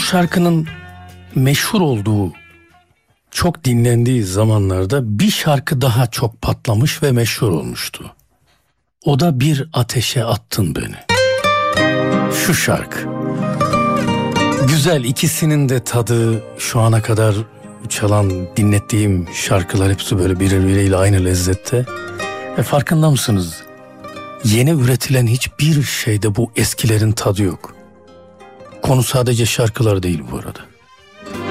şarkının meşhur olduğu, çok dinlendiği zamanlarda bir şarkı daha çok patlamış ve meşhur olmuştu. O da Bir Ateşe Attın Beni. Şu şarkı. Güzel, ikisinin de tadı, şu ana kadar çalan, dinlettiğim şarkılar hepsi böyle birbiriyle aynı lezzette. Farkında mısınız? Yeni üretilen hiçbir şeyde bu eskilerin tadı yok. Konu sadece şarkılar değil bu arada.